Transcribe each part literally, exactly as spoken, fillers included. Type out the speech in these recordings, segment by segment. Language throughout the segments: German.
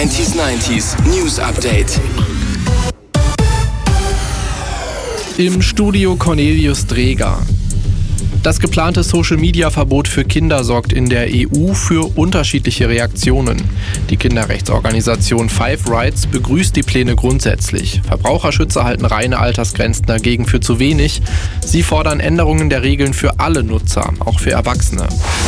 neunzig neunzig News Update. Im Studio Cornelius Dreger. Das geplante Social-Media-Verbot für Kinder sorgt in der E U für unterschiedliche Reaktionen. Die Kinderrechtsorganisation Five Rights begrüßt die Pläne grundsätzlich. Verbraucherschützer halten reine Altersgrenzen dagegen für zu wenig. Sie fordern Änderungen der Regeln für alle Nutzer, auch für Erwachsene.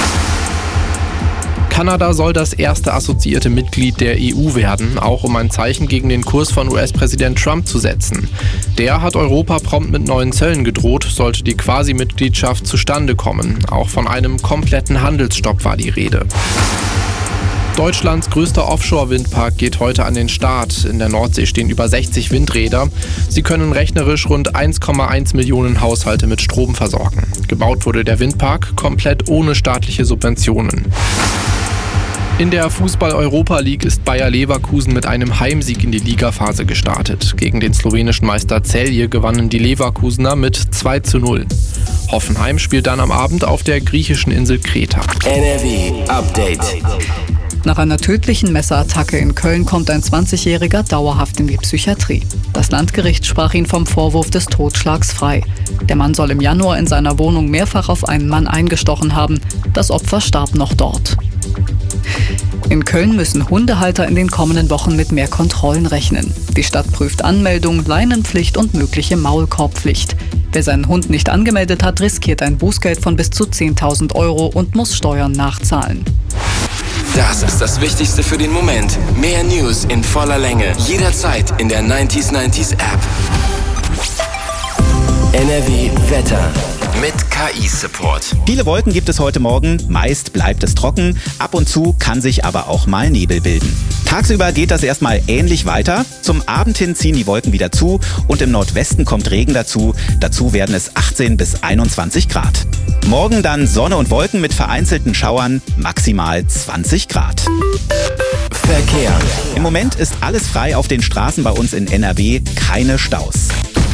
Kanada soll das erste assoziierte Mitglied der E U werden, auch um ein Zeichen gegen den Kurs von U S-Präsident Trump zu setzen. Der hat Europa prompt mit neuen Zöllen gedroht, sollte die Quasi-Mitgliedschaft zustande kommen. Auch von einem kompletten Handelsstopp war die Rede. Deutschlands größter Offshore-Windpark geht heute an den Start. In der Nordsee stehen über sechzig Windräder. Sie können rechnerisch rund eins Komma eins Millionen Haushalte mit Strom versorgen. Gebaut wurde der Windpark komplett ohne staatliche Subventionen. In der Fußball-Europa League ist Bayer Leverkusen mit einem Heimsieg in die Ligaphase gestartet. Gegen den slowenischen Meister Celje gewannen die Leverkusener mit zwei zu null. Hoffenheim spielt dann am Abend auf der griechischen Insel Kreta. N R W Update. Nach einer tödlichen Messerattacke in Köln kommt ein zwanzigjähriger dauerhaft in die Psychiatrie. Das Landgericht sprach ihn vom Vorwurf des Totschlags frei. Der Mann soll im Januar in seiner Wohnung mehrfach auf einen Mann eingestochen haben. Das Opfer starb noch dort. In Köln müssen Hundehalter in den kommenden Wochen mit mehr Kontrollen rechnen. Die Stadt prüft Anmeldung, Leinenpflicht und mögliche Maulkorbpflicht. Wer seinen Hund nicht angemeldet hat, riskiert ein Bußgeld von bis zu zehntausend Euro und muss Steuern nachzahlen. Das ist das Wichtigste für den Moment. Mehr News in voller Länge. Jederzeit in der neunzig neunzig App. N R W Wetter. Mit K I-Support. Viele Wolken gibt es heute Morgen, meist bleibt es trocken, ab und zu kann sich aber auch mal Nebel bilden. Tagsüber geht das erstmal ähnlich weiter, zum Abend hin ziehen die Wolken wieder zu und im Nordwesten kommt Regen dazu, dazu werden es achtzehn bis einundzwanzig Grad. Morgen dann Sonne und Wolken mit vereinzelten Schauern, maximal zwanzig Grad. Verkehr. Im Moment ist alles frei auf den Straßen bei uns in N R W, keine Staus.